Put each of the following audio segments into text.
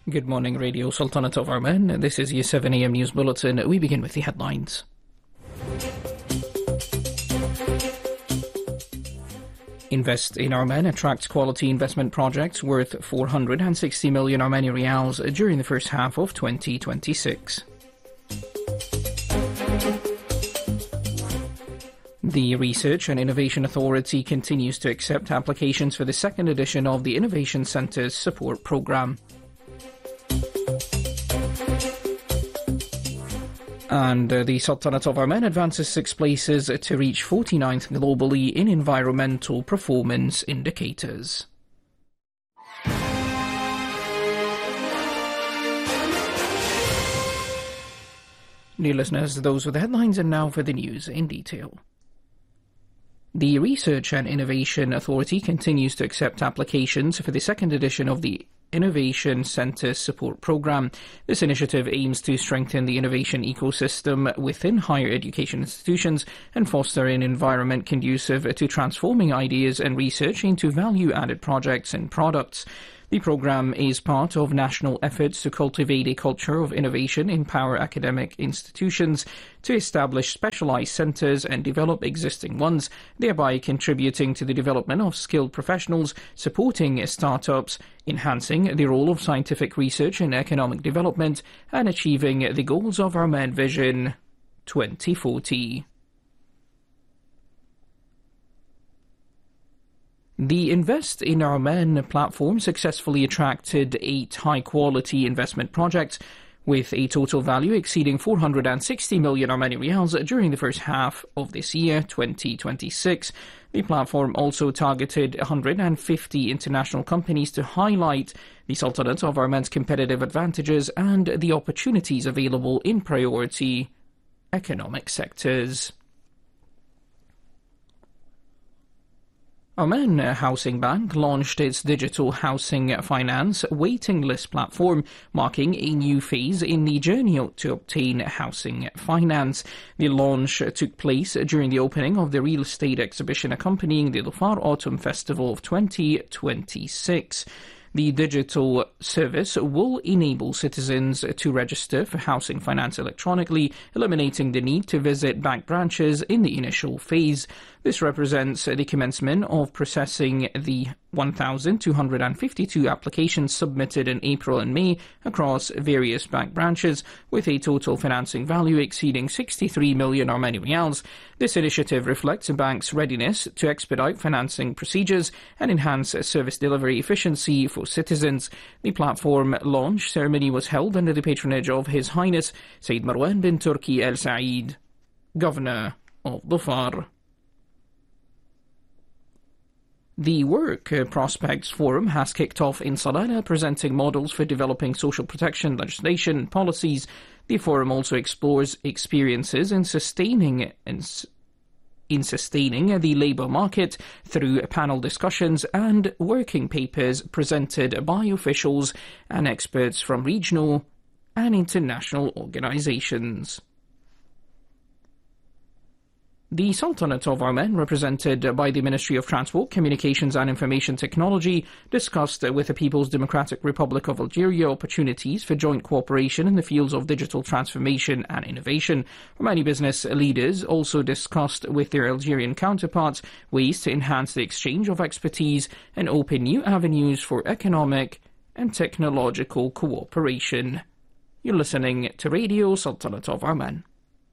Good morning, Radio Sultanate of Oman. This is your 7 a.m. news bulletin. We begin with the headlines. Invest in Oman attracts quality investment projects worth 460 million Omani Riyals during the first half of 2026. The Research and Innovation Authority continues to accept applications for the second edition of the Innovation Centre's support programme. And the Sultanate of Oman advances 6 places to reach 49th globally in environmental performance indicators. Dear listeners, those were the headlines, and now for the news in detail. The Research and Innovation Authority continues to accept applications for the second edition of the Innovation Centre Support Programme. This initiative aims to strengthen the innovation ecosystem within higher education institutions and foster an environment conducive to transforming ideas and research into value-added projects and products. The programme is part of national efforts to cultivate a culture of innovation, empower academic institutions to establish specialised centres and develop existing ones, thereby contributing to the development of skilled professionals, supporting startups, enhancing the role of scientific research in economic development, and achieving the goals of Oman Vision 2040. The Invest in Oman platform successfully attracted 8 high-quality investment projects with a total value exceeding 460 million Omani Riyals during the first half of this year, 2026. The platform also targeted 150 international companies to highlight the Sultanate of Oman's competitive advantages and the opportunities available in priority economic sectors. Oman Housing Bank launched its digital housing finance waiting list platform, marking a new phase in the journey to obtain housing finance. The launch took place during the opening of the real estate exhibition accompanying the Dhofar Autumn Festival of 2026. The digital service will enable citizens to register for housing finance electronically, eliminating the need to visit bank branches in the initial phase. This represents the commencement of processing the 1,252 applications submitted in April and May across various bank branches, with a total financing value exceeding 63 million Omani Riyals. This initiative reflects a bank's readiness to expedite financing procedures and enhance service delivery efficiency for citizens. The platform launch ceremony was held under the patronage of His Highness Sayyid Marwan bin Turki Al Saeed, Governor of Dhofar. The Work Prospects Forum has kicked off in Salalah, presenting models for developing social protection legislation and policies. The forum also explores experiences in sustaining the labour market through panel discussions and working papers presented by officials and experts from regional and international organisations. The Sultanate of Oman, represented by the Ministry of Transport, Communications and Information Technology, discussed with the People's Democratic Republic of Algeria opportunities for joint cooperation in the fields of digital transformation and innovation. Omani business leaders also discussed with their Algerian counterparts ways to enhance the exchange of expertise and open new avenues for economic and technological cooperation. You're listening to Radio Sultanate of Oman.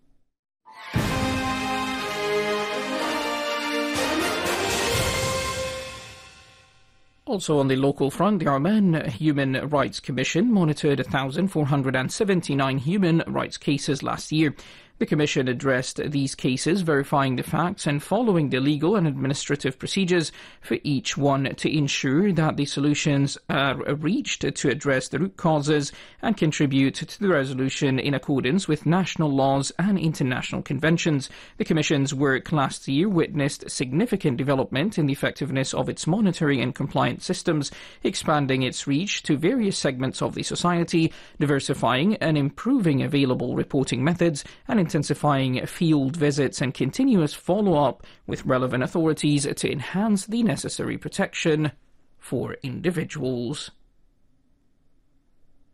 Also on the local front, the Oman Human Rights Commission monitored 1,479 human rights cases last year. The Commission addressed these cases, verifying the facts and following the legal and administrative procedures for each one to ensure that the solutions are reached to address the root causes and contribute to the resolution in accordance with national laws and international conventions. The Commission's work last year witnessed significant development in the effectiveness of its monitoring and compliance systems, expanding its reach to various segments of the society, diversifying and improving available reporting methods, and intensifying field visits and continuous follow-up with relevant authorities to enhance the necessary protection for individuals.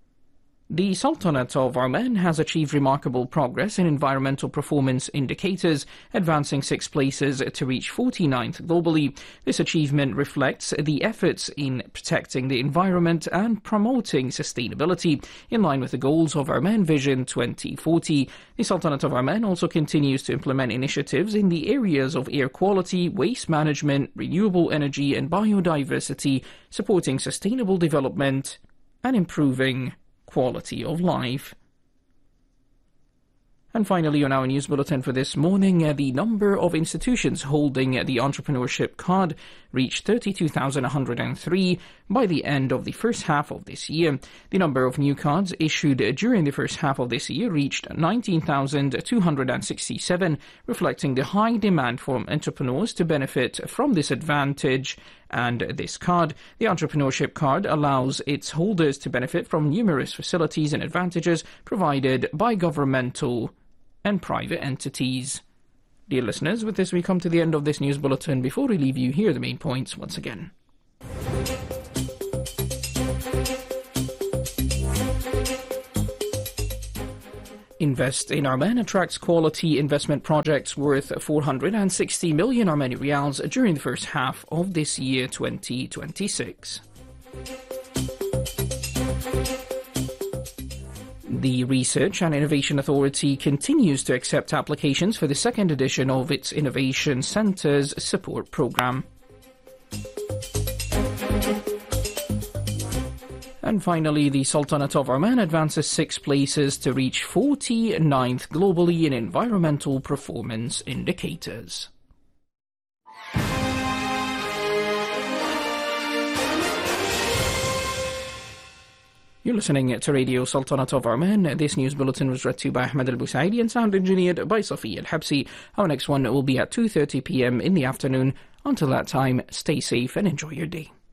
The Sultanate of Oman has achieved remarkable progress in environmental performance indicators, advancing 6 places to reach 49th globally. This achievement reflects the efforts in protecting the environment and promoting sustainability, in line with the goals of Oman Vision 2040. The Sultanate of Oman also continues to implement initiatives in the areas of air quality, waste management, renewable energy and biodiversity, supporting sustainable development and improving quality of life. And finally, on our news bulletin for this morning, the number of institutions holding the entrepreneurship card reached 32,103 by the end of the first half of this year. The number of new cards issued during the first half of this year reached 19,267, reflecting the high demand from entrepreneurs to benefit from this advantage. And this card, the entrepreneurship card, allows its holders to benefit from numerous facilities and advantages provided by governmental and private entities. Dear listeners, with this we come to the end of this news bulletin. Before we leave you, here are the main points once again. Invest in Oman attracts quality investment projects worth 460 million Omani Riyals during the first half of this year 2026. The Research and Innovation Authority continues to accept applications for the second edition of its Innovation Centre's support programme. And finally, the Sultanate of Oman advances 6 places to reach 49th globally in environmental performance indicators. You're listening to Radio Sultanate of Oman. This news bulletin was read to you by Ahmed Al-Busaidi and sound engineered by Safi Al-Habsi. Our next one will be at 2:30 p.m. in the afternoon. Until that time, stay safe and enjoy your day.